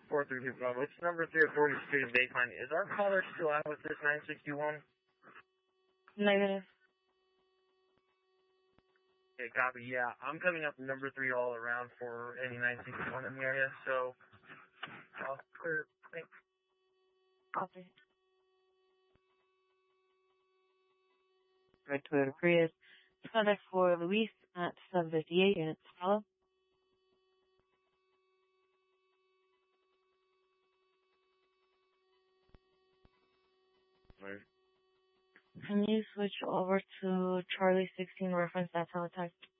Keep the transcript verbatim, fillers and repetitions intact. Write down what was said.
four three two five. It's number three at forty Street in Baseline. Is our caller still out with this nine sixty-one? Negative. Okay, copy. Yeah, I'm coming up number three all around for any nine sixty-one in the area, so I'll clear. Thanks. Copy. Red Toyota Prius. Contact for Luis at seven fifty-eight units. Follow. Right. Can you switch over to Charlie sixteen reference that teletype?